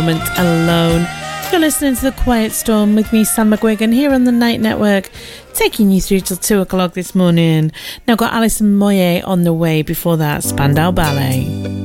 Alone. You're listening to The Quiet Storm with me, Sam McGuigan, here on the Night Network, taking you through till 2 o'clock this morning. Now got Alison Moyet on the way. Before that, Spandau Ballet.